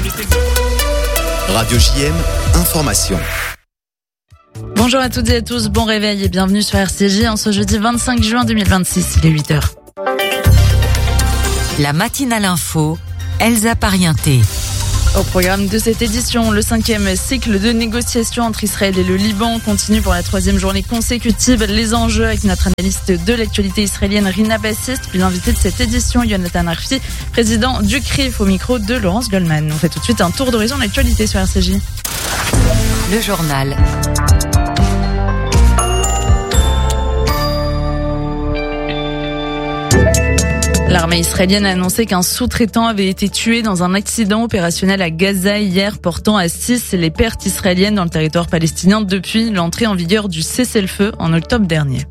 Radio JM, information. Bonjour à toutes et à tous, bon réveil et bienvenue sur RCJ en ce jeudi 25 juin 2026, il est 8h. La matinale info, Elsa Parienté. Au programme de cette édition, le 5e cycle de négociations entre Israël et le Liban continue pour la 3e journée consécutive. Les enjeux avec notre analyste de l'actualité israélienne Rina Bassist, puis l'invité de cette édition, Yonatan Arfi, président du CRIF, au micro de Laurence Goldman. On fait tout de suite un tour d'horizon de l'actualité sur RCJ. Le journal. L'armée israélienne a annoncé qu'un sous-traitant avait été tué dans un accident opérationnel à Gaza hier, portant à 6 les pertes israéliennes dans le territoire palestinien depuis l'entrée en vigueur du cessez-le-feu en octobre dernier.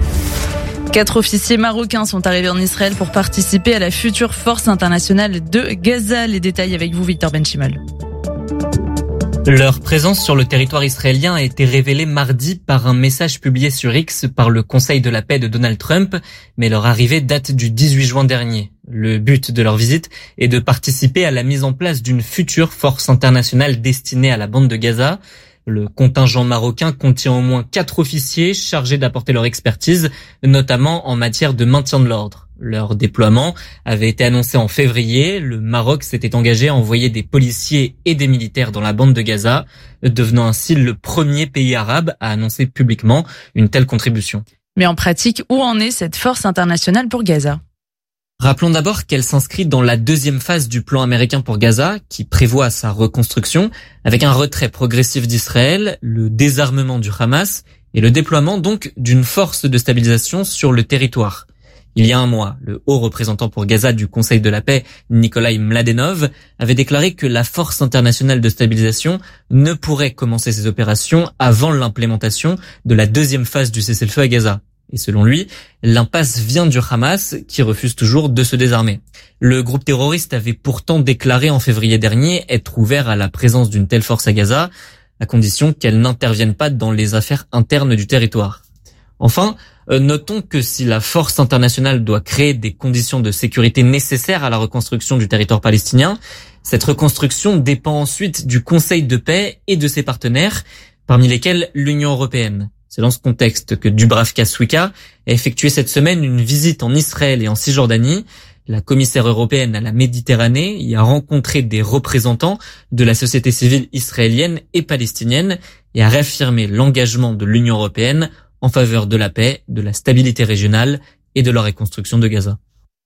4 officiers marocains sont arrivés en Israël pour participer à la future force internationale de Gaza. Les détails avec vous, Victor Benchimol. Leur présence sur le territoire israélien a été révélée mardi par un message publié sur X par le Conseil de la paix de Donald Trump, mais leur arrivée date du 18 juin dernier. Le but de leur visite est de participer à la mise en place d'une future force internationale destinée à la bande de Gaza. Le contingent marocain contient au moins 4 officiers chargés d'apporter leur expertise, notamment en matière de maintien de l'ordre. Leur déploiement avait été annoncé en février. Le Maroc s'était engagé à envoyer des policiers et des militaires dans la bande de Gaza, devenant ainsi le premier pays arabe à annoncer publiquement une telle contribution. Mais en pratique, où en est cette force internationale pour Gaza ? Rappelons d'abord qu'elle s'inscrit dans la 2e phase du plan américain pour Gaza, qui prévoit sa reconstruction, avec un retrait progressif d'Israël, le désarmement du Hamas et le déploiement donc d'une force de stabilisation sur le territoire. Il y a un mois, le haut représentant pour Gaza du Conseil de la paix, Nikolai Mladenov, avait déclaré que la force internationale de stabilisation ne pourrait commencer ses opérations avant l'implémentation de la 2e phase du cessez-le-feu à Gaza. Et selon lui, l'impasse vient du Hamas, qui refuse toujours de se désarmer. Le groupe terroriste avait pourtant déclaré en février dernier être ouvert à la présence d'une telle force à Gaza, à condition qu'elle n'intervienne pas dans les affaires internes du territoire. Enfin, notons que si la force internationale doit créer des conditions de sécurité nécessaires à la reconstruction du territoire palestinien, cette reconstruction dépend ensuite du Conseil de paix et de ses partenaires, parmi lesquels l'Union européenne. C'est dans ce contexte que Dubravka Šuica a effectué cette semaine une visite en Israël et en Cisjordanie. La commissaire européenne à la Méditerranée y a rencontré des représentants de la société civile israélienne et palestinienne et a réaffirmé l'engagement de l'Union européenne en faveur de la paix, de la stabilité régionale et de la reconstruction de Gaza.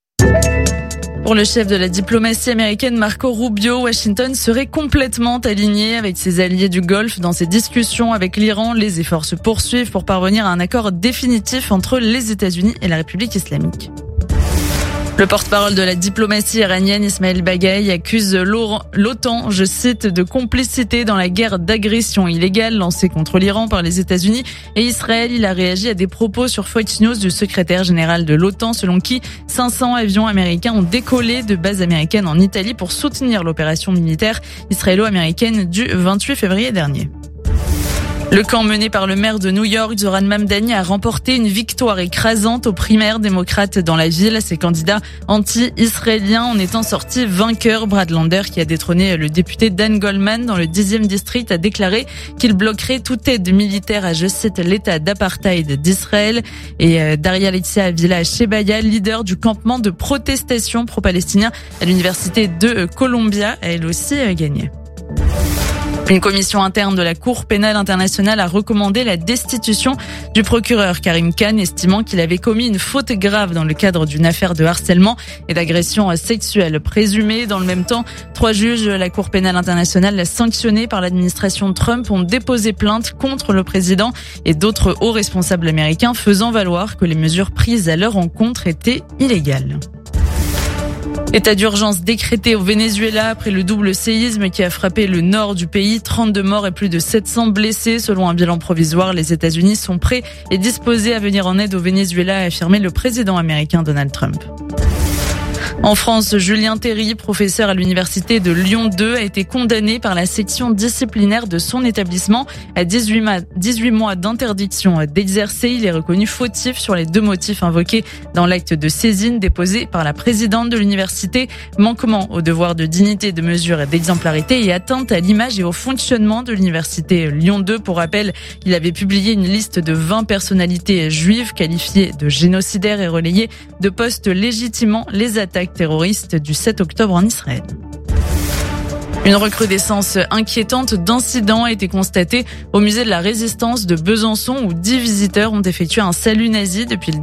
Pour le chef de la diplomatie américaine Marco Rubio, Washington serait complètement aligné avec ses alliés du Golfe dans ses discussions avec l'Iran. Les efforts se poursuivent pour parvenir à un accord définitif entre les États-Unis et la République islamique. Le porte-parole de la diplomatie iranienne, Ismail Baghaei, accuse l'OTAN, je cite, de complicité dans la guerre d'agression illégale lancée contre l'Iran par les États-Unis et Israël. Il a réagi à des propos sur Fox News du secrétaire général de l'OTAN, selon qui 500 avions américains ont décollé de bases américaines en Italie pour soutenir l'opération militaire israélo-américaine du 28 février dernier. Le camp mené par le maire de New York, Zoran Mamdani, a remporté une victoire écrasante aux primaires démocrates dans la ville. Ses candidats anti-israéliens en étant sortis vainqueurs. Brad Lander, qui a détrôné le député Dan Goldman dans le 10e district, a déclaré qu'il bloquerait toute aide militaire à, je cite, l'état d'apartheid d'Israël. Et Daria Letsia Avila Shebaya, leader du campement de protestation pro-palestinien à l'université de Columbia, a elle aussi gagné. Une commission interne de la Cour pénale internationale a recommandé la destitution du procureur Karim Khan, estimant qu'il avait commis une faute grave dans le cadre d'une affaire de harcèlement et d'agression sexuelle présumée. Dans le même temps, 3 juges de la Cour pénale internationale sanctionnés par l'administration Trump ont déposé plainte contre le président et d'autres hauts responsables américains, faisant valoir que les mesures prises à leur encontre étaient illégales. État d'urgence décrété au Venezuela après le double séisme qui a frappé le nord du pays. 32 morts et plus de 700 blessés. Selon un bilan provisoire, les États-Unis sont prêts et disposés à venir en aide au Venezuela, a affirmé le président américain Donald Trump. En France, Julien Théry, professeur à l'université de Lyon 2, a été condamné par la section disciplinaire de son établissement à 18 mois d'interdiction d'exercer. Il est reconnu fautif sur les 2 motifs invoqués dans l'acte de saisine déposé par la présidente de l'université: manquement au devoir de dignité, de mesure et d'exemplarité et atteinte à l'image et au fonctionnement de l'université Lyon 2. Pour rappel, il avait publié une liste de 20 personnalités juives qualifiées de génocidaires et relayé de posts légitimant les attaques terroristes du 7 octobre en Israël. Une recrudescence inquiétante d'incidents a été constatée au musée de la Résistance de Besançon où 10 visiteurs ont effectué un salut nazi depuis le